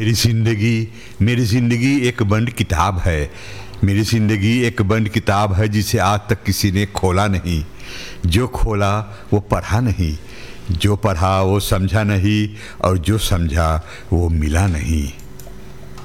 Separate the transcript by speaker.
Speaker 1: मेरी ज़िंदगी एक बंद किताब है। मेरी ज़िंदगी एक बंद किताब है जिसे आज तक किसी ने खोला नहीं। जो खोला वो पढ़ा नहीं, जो पढ़ा वो समझा नहीं, और जो समझा वो मिला नहीं।